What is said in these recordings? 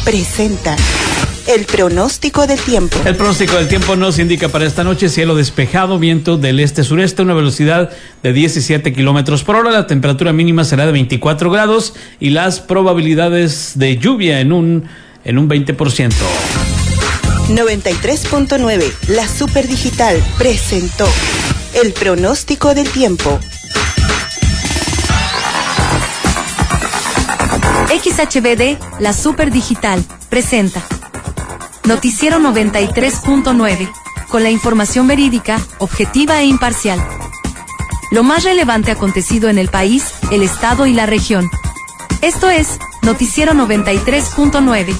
presenta el pronóstico del tiempo. El pronóstico del tiempo nos indica para esta noche cielo despejado, viento del este-sureste, una velocidad de 17 kilómetros por hora. La temperatura mínima será de 24 grados y las probabilidades de lluvia en un 20%. 93.9, la Superdigital presentó el pronóstico del tiempo. XHBD, la Superdigital, presenta Noticiero 93.9, con la información verídica, objetiva e imparcial. Lo más relevante acontecido en el país, el estado y la región. Esto es Noticiero 93.9.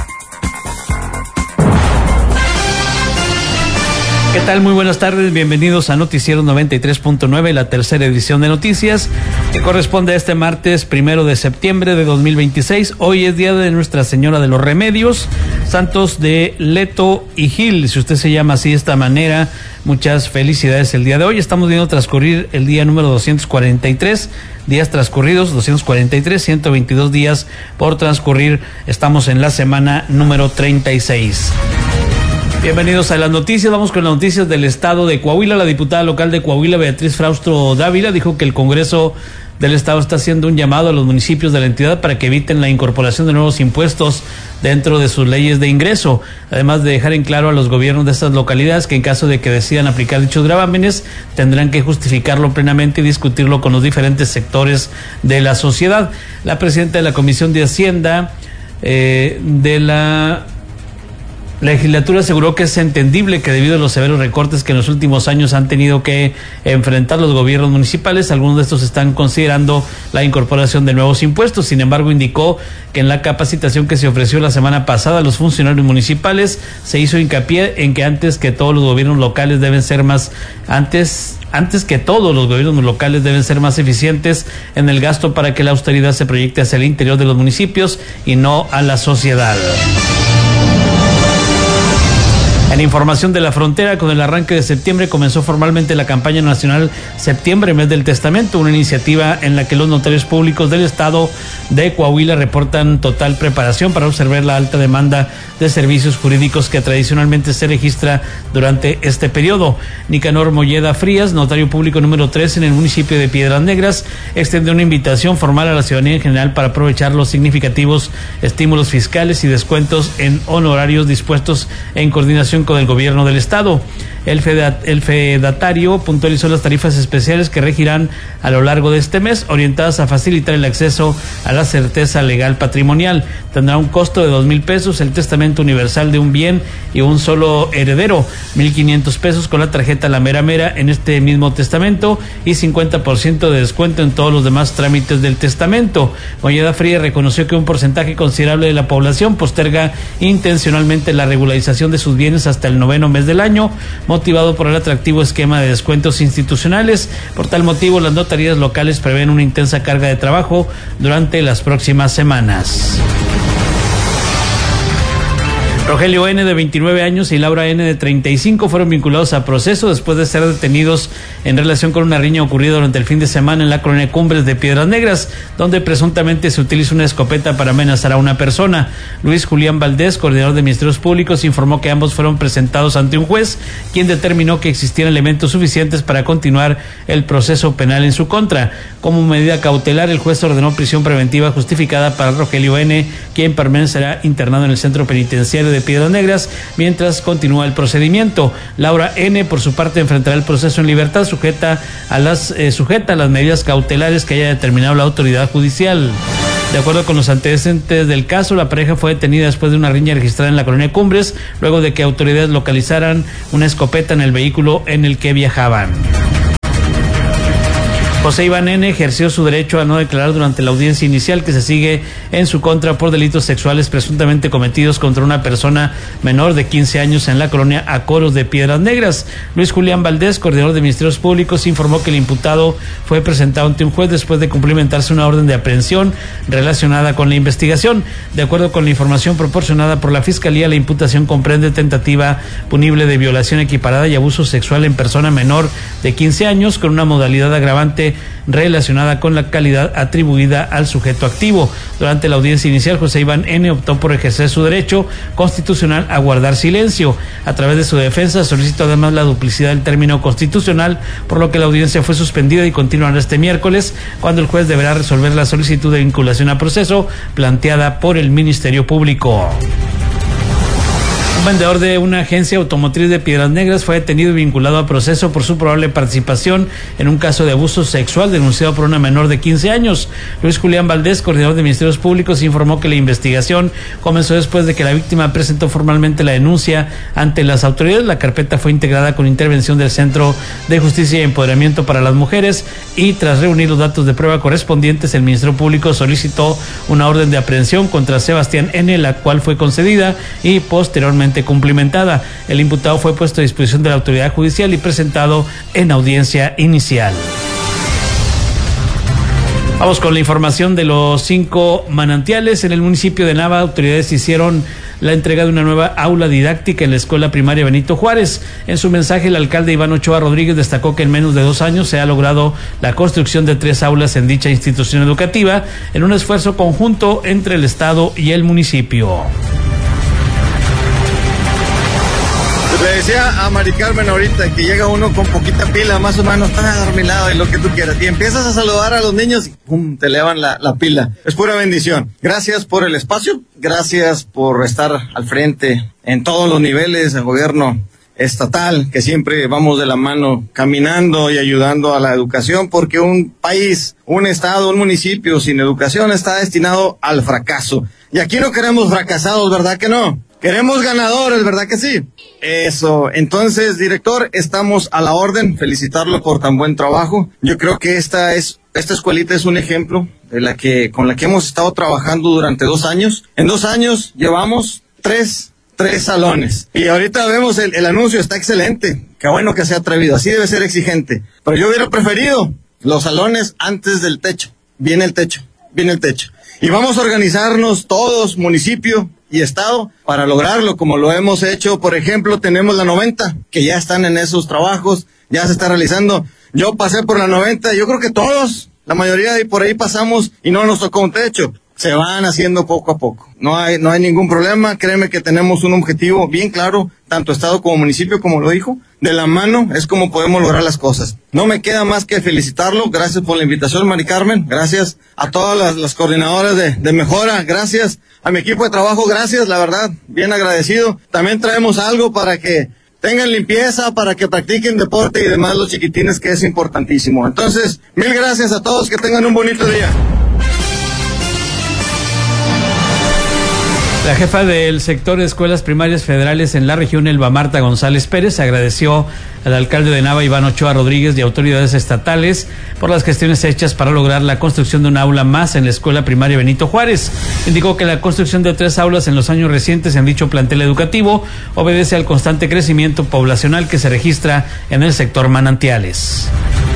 ¿Qué tal? Muy buenas tardes, bienvenidos a Noticiero 93.9, la tercera edición de noticias, que corresponde a este martes 1 de septiembre de 2026. Hoy es día de Nuestra Señora de los Remedios, santos de Leto y Gil. Si usted se llama así de esta manera, muchas felicidades el día de hoy. Estamos viendo transcurrir el día número 243, días transcurridos, 243, 122 días por transcurrir. Estamos en la semana número 36. Bienvenidos a las noticias. Vamos con las noticias del estado de Coahuila. La diputada local de Coahuila, Beatriz Fraustro Dávila, dijo que el Congreso del Estado está haciendo un llamado a los municipios de la entidad para que eviten la incorporación de nuevos impuestos dentro de sus leyes de ingreso, además de dejar en claro a los gobiernos de estas localidades que en caso de que decidan aplicar dichos gravámenes tendrán que justificarlo plenamente y discutirlo con los diferentes sectores de la sociedad. La presidenta de la Comisión de Hacienda de la legislatura aseguró que es entendible que debido a los severos recortes que en los últimos años han tenido que enfrentar los gobiernos municipales, algunos de estos están considerando la incorporación de nuevos impuestos. Sin embargo, indicó que en la capacitación que se ofreció la semana pasada a los funcionarios municipales se hizo hincapié en que antes que todos los gobiernos locales deben ser más eficientes en el gasto para que la austeridad se proyecte hacia el interior de los municipios y no a la sociedad. En información de la frontera, con el arranque de septiembre comenzó formalmente la campaña nacional Septiembre, Mes del Testamento, una iniciativa en la que los notarios públicos del estado de Coahuila reportan total preparación para observar la alta demanda de servicios jurídicos que tradicionalmente se registra durante este periodo. Nicanor Molleda Frías, notario público número 3 en el municipio de Piedras Negras, extendió una invitación formal a la ciudadanía en general para aprovechar los significativos estímulos fiscales y descuentos en honorarios dispuestos en coordinación con el gobierno del estado. El fedatario puntualizó las tarifas especiales que regirán a lo largo de este mes, orientadas a facilitar el acceso a la certeza legal patrimonial. Tendrá un costo de 2,000 pesos el testamento universal de un bien y un solo heredero, 1,500 pesos con la tarjeta La Mera Mera en este mismo testamento y 50% de descuento en todos los demás trámites del testamento. Molleda Frías reconoció que un porcentaje considerable de la población posterga intencionalmente la regularización de sus bienes hasta el 9º mes del año, motivado por el atractivo esquema de descuentos institucionales. Por tal motivo, las notarías locales prevén una intensa carga de trabajo durante las próximas semanas. Rogelio N., de 29 años, y Laura N., de 35, fueron vinculados a proceso después de ser detenidos en relación con una riña ocurrida durante el fin de semana en la colonia Cumbres de Piedras Negras, donde presuntamente se utilizó una escopeta para amenazar a una persona. Luis Julián Valdés, coordinador de Ministerios Públicos, informó que ambos fueron presentados ante un juez, quien determinó que existían elementos suficientes para continuar el proceso penal en su contra. Como medida cautelar, el juez ordenó prisión preventiva justificada para Rogelio N., quien permanecerá internado en el centro penitenciario de Piedras Negras mientras continúa el procedimiento. Laura N., por su parte, enfrentará el proceso en libertad sujeta a las medidas cautelares que haya determinado la autoridad judicial. De acuerdo con los antecedentes del caso, la pareja fue detenida después de una riña registrada en la colonia Cumbres, luego de que autoridades localizaran una escopeta en el vehículo en el que viajaban. José Iván N. ejerció su derecho a no declarar durante la audiencia inicial que se sigue en su contra por delitos sexuales presuntamente cometidos contra una persona menor de 15 años en la colonia Acoros de Piedras Negras. Luis Julián Valdés, coordinador de Ministerios Públicos, informó que el imputado fue presentado ante un juez después de cumplimentarse una orden de aprehensión relacionada con la investigación. De acuerdo con la información proporcionada por la Fiscalía, la imputación comprende tentativa punible de violación equiparada y abuso sexual en persona menor de 15 años con una modalidad agravante relacionada con la calidad atribuida al sujeto activo. Durante la audiencia inicial, José Iván N. optó por ejercer su derecho constitucional a guardar silencio. A través de su defensa solicitó además la duplicidad del término constitucional, por lo que la audiencia fue suspendida y continuará este miércoles, cuando el juez deberá resolver la solicitud de vinculación a proceso planteada por el Ministerio Público. Un vendedor de una agencia automotriz de Piedras Negras fue detenido y vinculado a proceso por su probable participación en un caso de abuso sexual denunciado por una menor de 15 años. Luis Julián Valdés, coordinador de Ministerios Públicos, informó que la investigación comenzó después de que la víctima presentó formalmente la denuncia ante las autoridades. La carpeta fue integrada con intervención del Centro de Justicia y Empoderamiento para las Mujeres y tras reunir los datos de prueba correspondientes, el Ministerio Público solicitó una orden de aprehensión contra Sebastián N., la cual fue concedida y posteriormente cumplimentada. El imputado fue puesto a disposición de la autoridad judicial y presentado en audiencia inicial. Vamos con la información de los 5 manantiales. En el municipio de Nava, autoridades hicieron la entrega de una nueva aula didáctica en la escuela primaria Benito Juárez. En su mensaje, el alcalde Iván Ochoa Rodríguez destacó que en menos de 2 años se ha logrado la construcción de 3 aulas en dicha institución educativa, en un esfuerzo conjunto entre el Estado y el municipio. Le decía a Mari Carmen ahorita que llega uno con poquita pila, más o menos, está adormilado y lo que tú quieras, y empiezas a saludar a los niños y ¡pum!, te elevan la pila. Es pura bendición. Gracias por el espacio, gracias por estar al frente en todos los niveles del gobierno estatal, que siempre vamos de la mano caminando y ayudando a la educación, porque un país, un estado, un municipio sin educación está destinado al fracaso. Y aquí no queremos fracasados, ¿verdad que no? Queremos ganadores, ¿verdad que sí? Eso. Entonces, director, estamos a la orden. Felicitarlo por tan buen trabajo. Yo creo que esta escuelita es un ejemplo de con la que hemos estado trabajando durante 2 años. En 2 años llevamos 3 salones. Y ahorita vemos el anuncio, está excelente. Qué bueno que se ha atrevido. Así debe ser exigente. Pero yo hubiera preferido los salones antes del techo. Viene el techo. Y vamos a organizarnos todos, municipio y estado, para lograrlo, como lo hemos hecho. Por ejemplo, tenemos la 90, que ya están en esos trabajos, ya se está realizando. Yo pasé por la 90, yo creo que todos, la mayoría de por ahí pasamos y no nos tocó un techo. Se van haciendo poco a poco. No hay ningún problema. Créeme que tenemos un objetivo bien claro, tanto estado como municipio, como lo dijo. De la mano es como podemos lograr las cosas. No me queda más que felicitarlo. Gracias por la invitación, Mari Carmen. Gracias a todas las coordinadoras de mejora. Gracias a mi equipo de trabajo. Gracias, la verdad, bien agradecido. También traemos algo para que tengan limpieza, para que practiquen deporte y demás los chiquitines, que es importantísimo. Entonces, 1000 gracias a todos. Que tengan un bonito día. La jefa del sector de escuelas primarias federales en la región, Elba Marta González Pérez, agradeció al alcalde de Nava, Iván Ochoa Rodríguez, y autoridades estatales por las gestiones hechas para lograr la construcción de una aula más en la escuela primaria Benito Juárez. Indicó que la construcción de 3 aulas en los años recientes en dicho plantel educativo obedece al constante crecimiento poblacional que se registra en el sector manantiales.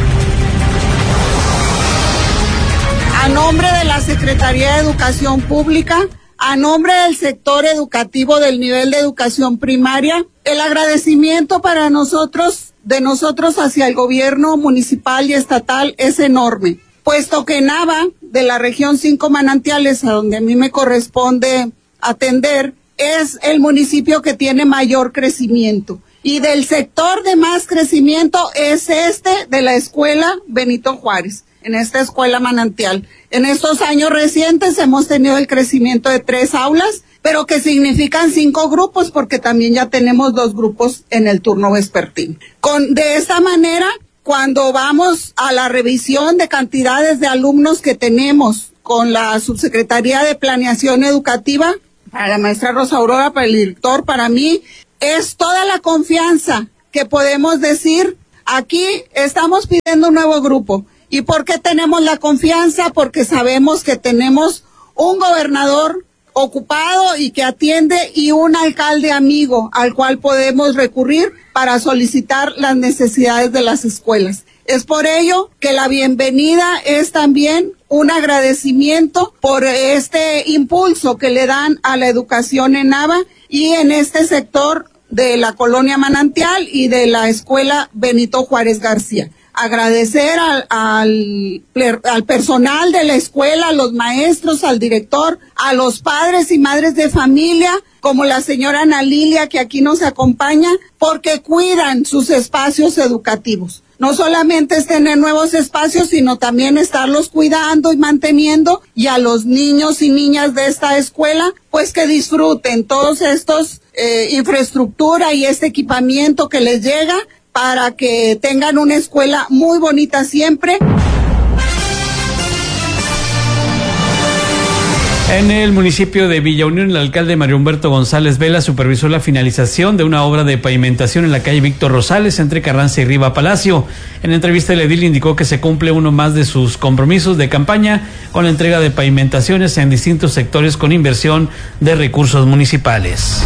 A nombre de la Secretaría de Educación Pública, a nombre del sector educativo del nivel de educación primaria, el agradecimiento para nosotros hacia el gobierno municipal y estatal es enorme, puesto que Nava, de la región 5 manantiales, a donde a mí me corresponde atender, es el municipio que tiene mayor crecimiento. Y del sector de más crecimiento es de la escuela Benito Juárez, en esta escuela manantial. En estos años recientes hemos tenido el crecimiento de 3 aulas, pero que significan 5 grupos, porque también ya tenemos 2 grupos en el turno vespertino. De esta manera, cuando vamos a la revisión de cantidades de alumnos que tenemos con la Subsecretaría de Planeación Educativa, para la maestra Rosa Aurora, para el director, para mí, es toda la confianza que podemos decir, aquí estamos pidiendo un nuevo grupo. ¿Y por qué tenemos la confianza? Porque sabemos que tenemos un gobernador ocupado y que atiende, y un alcalde amigo al cual podemos recurrir para solicitar las necesidades de las escuelas. Es por ello que la bienvenida es también un agradecimiento por este impulso que le dan a la educación en Nava y en este sector de la colonia Manantial y de la escuela Benito Juárez García. agradecer al personal de la escuela, a los maestros, al director, a los padres y madres de familia, como la señora Ana Lilia, que aquí nos acompaña, porque cuidan sus espacios educativos. No solamente es tener nuevos espacios, sino también estarlos cuidando y manteniendo, y a los niños y niñas de esta escuela, pues que disfruten todos estos infraestructura y este equipamiento que les llega para que tengan una escuela muy bonita siempre. En el municipio de Villa Unión, el alcalde Mario Humberto González Vela supervisó la finalización de una obra de pavimentación en la calle Víctor Rosales entre Carranza y Riva Palacio. En entrevista, el edil indicó que se cumple uno más de sus compromisos de campaña con la entrega de pavimentaciones en distintos sectores con inversión de recursos municipales.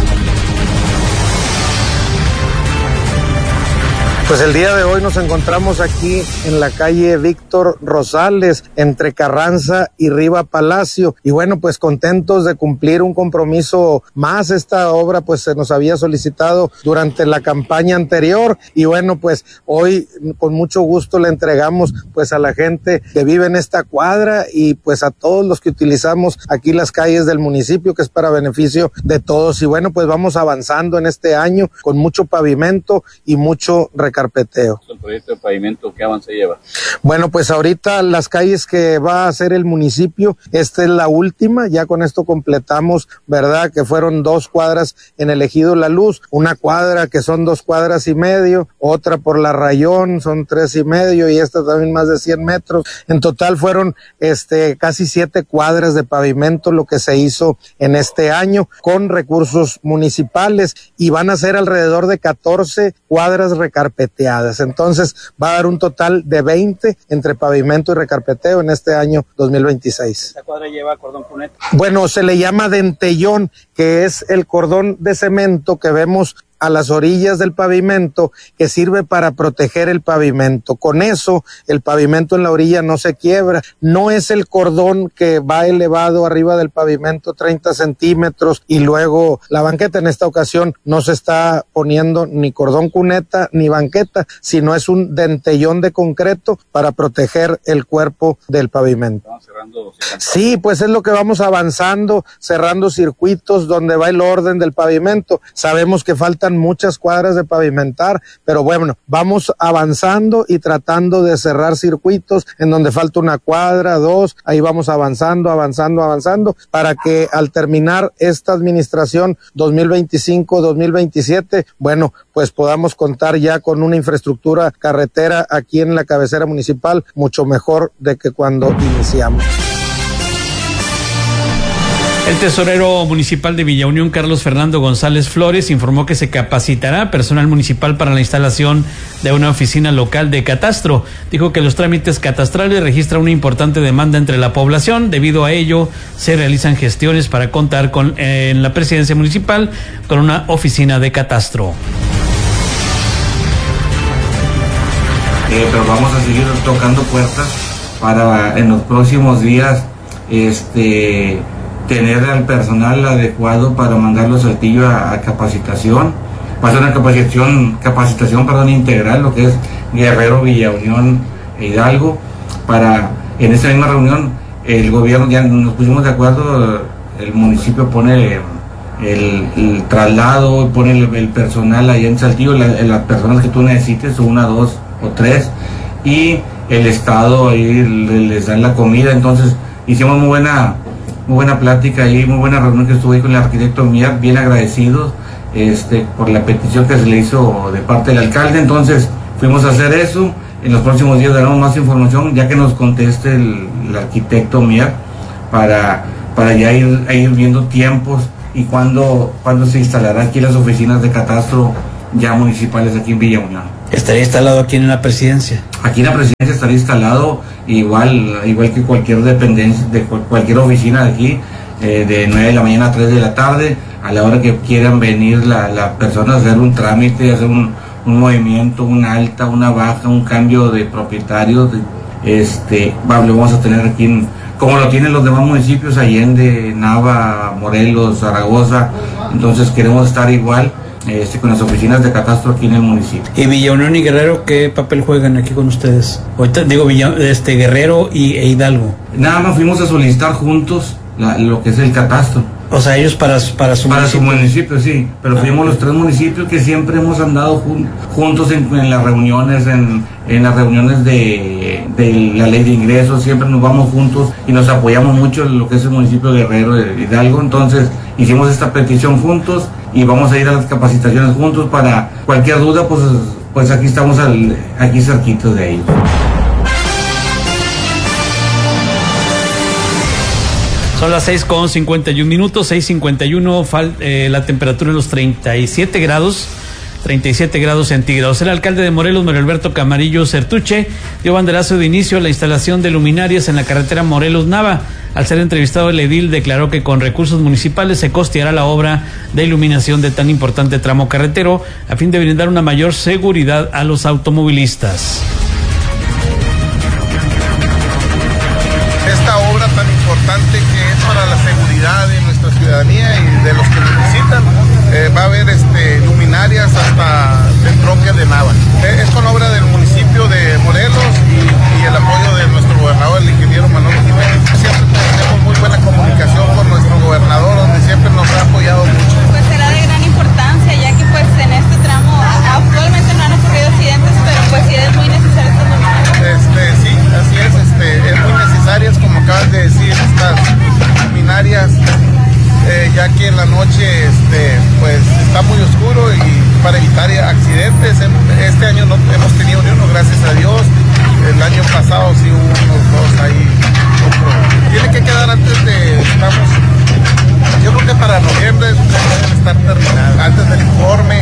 Pues el día de hoy nos encontramos aquí en la calle Víctor Rosales, entre Carranza y Riva Palacio. Y bueno, pues contentos de cumplir un compromiso más. Esta obra pues se nos había solicitado durante la campaña anterior. Y bueno, pues hoy con mucho gusto le entregamos pues a la gente que vive en esta cuadra y pues a todos los que utilizamos aquí las calles del municipio, que es para beneficio de todos. Y bueno, pues vamos avanzando en este año con mucho pavimento y mucho recarpeteo. ¿El proyecto de pavimento qué avance lleva? Bueno, pues ahorita las calles que va a hacer el municipio, esta es la última, ya con esto completamos, ¿verdad? Que fueron 2 cuadras en el Ejido La Luz, una cuadra que son 2 cuadras y medio, otra por la Rayón son 3 y medio y esta también más de 100 metros. En total fueron casi 7 cuadras de pavimento lo que se hizo en este año con recursos municipales, y van a ser alrededor de 14 cuadras recarpeteadas. Entonces va a dar un total de 20 entre pavimento y recarpeteo en este año 2026. ¿Esta cuadra lleva cordón cuneta? Bueno, se le llama dentellón, que es el cordón de cemento que vemos a las orillas del pavimento, que sirve para proteger el pavimento. Con eso el pavimento en la orilla no se quiebra. No es el cordón que va elevado arriba del pavimento 30 centímetros y luego la banqueta. En esta ocasión no se está poniendo ni cordón cuneta ni banqueta, sino es un dentellón de concreto para proteger el cuerpo del pavimento. Sí, pues es lo que vamos avanzando, cerrando circuitos donde va el orden del pavimento. Sabemos que faltan muchas cuadras de pavimentar, pero bueno, vamos avanzando y tratando de cerrar circuitos en donde falta una cuadra, 2, ahí vamos avanzando, para que al terminar esta administración 2025-2027, bueno, pues podamos contar ya con una infraestructura carretera aquí en la cabecera municipal mucho mejor de que cuando iniciamos. El tesorero municipal de Villa Unión, Carlos Fernando González Flores, informó que se capacitará personal municipal para la instalación de una oficina local de catastro. Dijo que los trámites catastrales registran una importante demanda entre la población. Debido a ello, se realizan gestiones para contar en la presidencia municipal con una oficina de catastro. Pero vamos a seguir tocando puertas para en los próximos días tener al personal adecuado para mandarlo a Saltillo a capacitación. Va a ser una capacitación integral, lo que es Guerrero, Villa Unión e Hidalgo. En esta misma reunión el gobierno ya nos pusimos de acuerdo, el municipio pone el traslado, pone el personal allá en Saltillo, las personas que tú necesites, 1, 2 o 3, y el estado ahí les da la comida. Entonces hicimos muy buena plática y muy buena reunión que estuvo ahí con el arquitecto Mier, bien agradecidos por la petición que se le hizo de parte del alcalde. Entonces fuimos a hacer eso. En los próximos días daremos más información ya que nos conteste el arquitecto Mier para ya ir viendo tiempos y cuándo se instalará aquí las oficinas de catastro ya municipales aquí en Villa Unión. ¿Estaría instalado aquí en la presidencia? Aquí en la presidencia estaría instalado igual que cualquier dependencia, de cualquier oficina de aquí, de 9 de la mañana a 3 de la tarde, a la hora que quieran venir las personas a hacer un trámite, hacer un movimiento, una alta, una baja, un cambio de propietarios, lo vamos a tener aquí, como lo tienen los demás municipios, Allende, Nava, Morelos, Zaragoza. Entonces queremos estar igual con las oficinas de catastro aquí en el municipio. ¿Y Villa Unión y Guerrero qué papel juegan aquí con ustedes? Ahorita digo Guerrero e Hidalgo. Nada más fuimos a solicitar juntos lo que es el catastro. O sea, ellos para su municipio, sí, pero fuimos los 3 municipios que siempre hemos andado juntos en las reuniones, en las reuniones de la ley de ingresos, siempre nos vamos juntos y nos apoyamos mucho en lo que es el municipio de Guerrero de Hidalgo. Entonces hicimos esta petición juntos y vamos a ir a las capacitaciones juntos. Para cualquier duda, pues aquí estamos aquí cerquitos de ellos. Son las 6:51 minutos, 6:51, la temperatura en los 37 grados centígrados. El alcalde de Morelos, Mario Alberto Camarillo Certuche, dio banderazo de inicio a la instalación de luminarias en la carretera Morelos-Nava. Al ser entrevistado, el edil declaró que con recursos municipales se costeará la obra de iluminación de tan importante tramo carretero a fin de brindar una mayor seguridad a los automovilistas. Esta obra tan importante que es para la seguridad de nuestra ciudadanía y de los que nos visitan, va a haber luminarias hasta el troque de Nava. Es con obra del municipio de Morelos y el apoyo de nuestro gobernador, el ingeniero Manolo Jiménez. Siempre tenemos muy buena comunicación con nuestro gobernador, donde siempre nos ha apoyado mucho. Pues será de gran importancia, ya que pues en este tramo actualmente no han ocurrido accidentes, pero pues sí es muy necesario estas luminarias. Sí, así es, es muy necesarias, como acabas de decir, estas luminarias, ya que en la noche pues está muy oscuro y para evitar accidentes. Este año no hemos tenido ni uno, gracias a Dios. El año pasado sí hubo unos 2 ahí. Tiene que quedar yo creo que para noviembre deben estar terminadas. Antes del informe,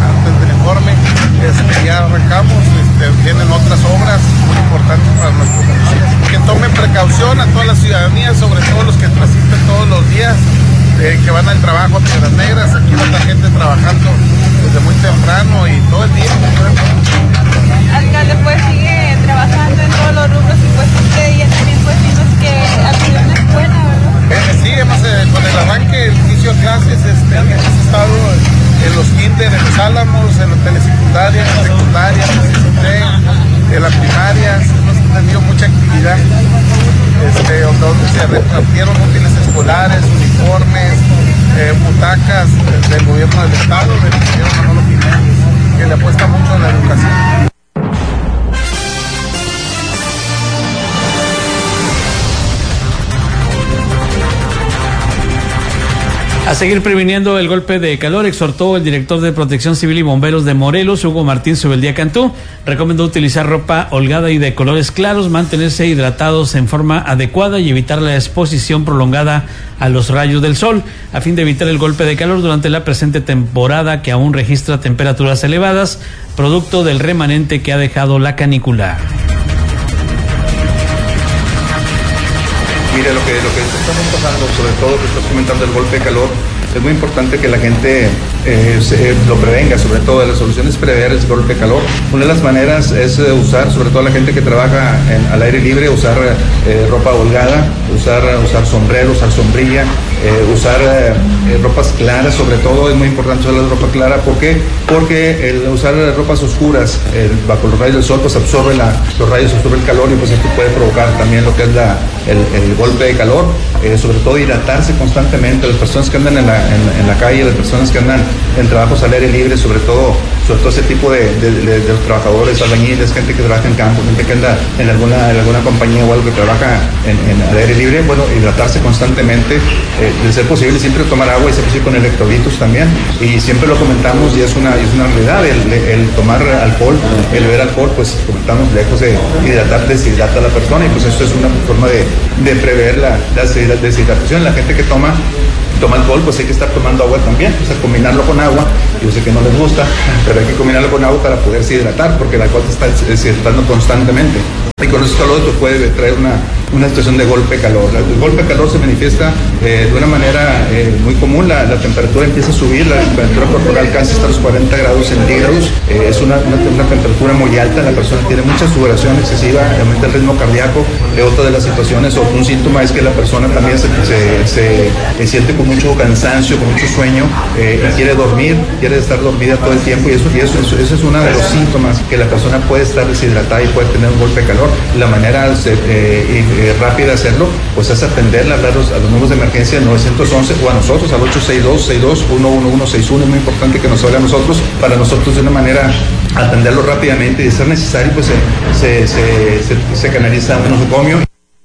ya arrancamos. Vienen otras obras muy importantes para nuestro municipio. Que tomen precaución a toda la ciudadanía, sobre todo los que transiten todos los días, que van al trabajo a Piedras Negras. Aquí va la gente trabajando desde muy temprano y todo el día. Alcalde, pues sigue trabajando en todos los rubros y pues usted ya también pues vimos que acudió a una escuela, ¿verdad? Sí, con el arranque, el inicio de clases, hemos estado en los kinder, en los Álamos, en la telesecundaria, en la secundaria, en la primaria. Hemos tenido mucha actividad, donde se repartieron útiles escolares, uniformes, butacas del gobierno del estado, del ingeniero Manolo Jiménez, que le apuesta mucho a la educación. A seguir previniendo el golpe de calor, exhortó el director de Protección Civil y Bomberos de Morelos, Hugo Martín Subeldía Cantú. Recomendó utilizar ropa holgada y de colores claros, mantenerse hidratados en forma adecuada y evitar la exposición prolongada a los rayos del sol, a fin de evitar el golpe de calor durante la presente temporada, que aún registra temperaturas elevadas, producto del remanente que ha dejado la canícula. Mire, lo que estamos pasando, sobre todo que estás comentando el golpe de calor, es muy importante que la gente lo prevenga. Sobre todo la solución es prever el golpe de calor. Una de las maneras es usar, sobre todo la gente que trabaja al aire libre, usar ropa holgada, usar sombrero, usar sombrilla, usar ropas claras. Sobre todo es muy importante usar la ropa clara. ¿Por qué? Porque el usar ropas oscuras bajo los rayos del sol pues absorbe los rayos, absorbe el calor, y pues esto puede provocar también lo que es el golpe de calor. Sobre todo hidratarse constantemente. Las personas que andan en la calle, las personas que andan en trabajos al aire libre, sobre todo ese tipo de los trabajadores, albañiles, gente que trabaja en campo, gente que anda en alguna compañía o algo que trabaja al aire libre, bueno, hidratarse constantemente, de ser posible siempre tomar agua y ser posible con electrolitos también. Y siempre lo comentamos y es una realidad, el tomar alcohol, el beber alcohol, pues comentamos, lejos de hidratar, deshidrata a la persona, y pues esto es una forma de prever la deshidratación. La gente que toma alcohol, pues hay que estar tomando agua también, o sea, combinarlo con agua. Yo sé que no les gusta, pero hay que combinarlo con agua para poderse hidratar, porque el alcohol te está deshidratando constantemente. Y con eso calor pues puede traer una situación de golpe calor. El golpe calor se manifiesta de una manera muy común, la temperatura empieza a subir, la temperatura corporal alcanza hasta los 40 grados centígrados, es una temperatura muy alta, la persona tiene mucha sudoración excesiva, aumenta el ritmo cardíaco. Otra de las situaciones o un síntoma es que la persona también se siente con mucho cansancio, con mucho sueño, y quiere dormir, quiere estar dormida todo el tiempo, y eso es uno de los síntomas que la persona puede estar deshidratada y puede tener un golpe de calor. La manera rápida de hacerlo pues es atenderle, hablar a los números de emergencia del 911 o a nosotros al 862-62-11161. Es muy importante que nos hable a nosotros, para nosotros de una manera atenderlo rápidamente, y de ser necesario pues se canaliza un nosocomio.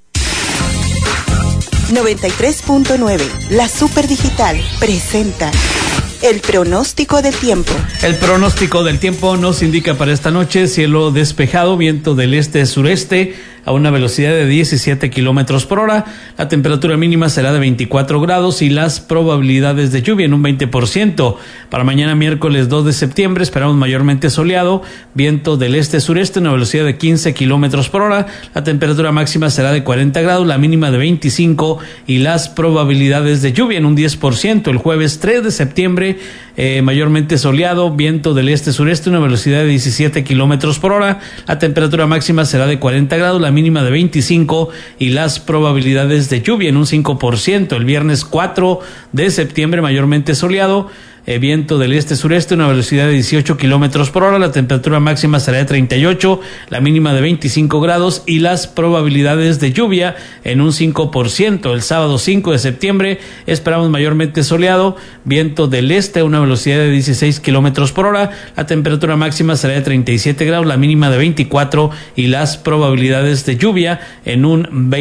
93.9, la Super Digital presenta el pronóstico del tiempo. El pronóstico del tiempo nos indica para esta noche cielo despejado, viento del este-sureste a una velocidad de 17 kilómetros por hora. La temperatura mínima será de 24 grados y las probabilidades de lluvia en un 20%. Para mañana miércoles 2 de septiembre esperamos mayormente soleado, viento del este-sureste a una velocidad de 15 kilómetros por hora. La temperatura máxima será de 40 grados, la mínima de 25 y las probabilidades de lluvia en un 10%. El jueves 3 de septiembre mayormente soleado, viento del este-sureste, una velocidad de 17 kilómetros por hora. La temperatura máxima será de 40 grados, la mínima de 25 y las probabilidades de lluvia en un 5%. El viernes 4 de septiembre mayormente soleado, viento del este-sureste, una velocidad de 18 kilómetros por hora. La temperatura máxima será de 38, la mínima de 25 grados y las probabilidades de lluvia en un 5%. El sábado 5 de septiembre esperamos mayormente soleado, viento del este a una velocidad de 16 kilómetros por hora. La temperatura máxima será de 37 grados, la mínima de 24 y las probabilidades de lluvia en un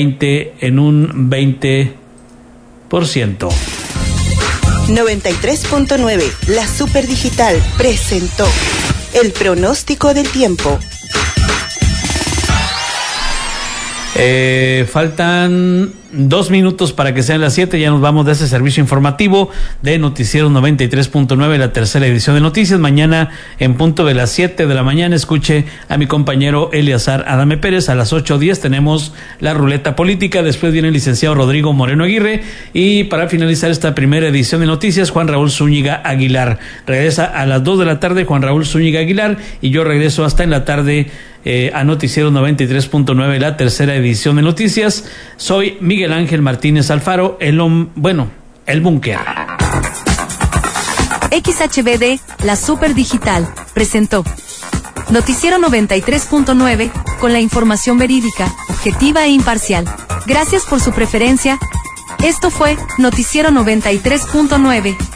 20%. 93.9, la Super Digital presentó el pronóstico del tiempo. Faltan 2 minutos para que sean las 7. Ya nos vamos de ese servicio informativo de Noticiero 93.9, la tercera edición de noticias. Mañana en punto de las 7 de la mañana escuche a mi compañero Eleazar Adame Pérez. A las 8:10 tenemos la ruleta política. Después viene el licenciado Rodrigo Moreno Aguirre. Y para finalizar esta primera edición de noticias, Juan Raúl Zúñiga Aguilar. Regresa a las 2 de la tarde Juan Raúl Zúñiga Aguilar, y yo regreso hasta en la tarde a Noticiero 93.9, la tercera edición de noticias. Soy Miguel Ángel Martínez Alfaro, el búnker. XHBD, la Super Digital, presentó Noticiero 93.9, con la información verídica, objetiva e imparcial. Gracias por su preferencia. Esto fue Noticiero 93.9.